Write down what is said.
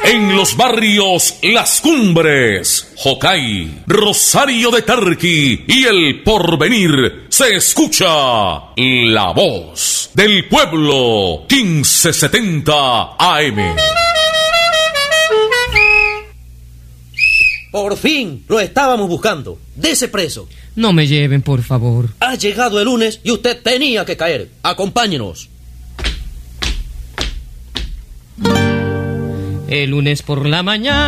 En los barrios Las Cumbres, Jocay, Rosario de Tarqui y El Porvenir se escucha La Voz del Pueblo 1570 AM. Por fin, lo estábamos buscando. Dese preso. No me lleven, por favor. Ha llegado el lunes y usted tenía que caer. Acompáñenos. El lunes por la mañana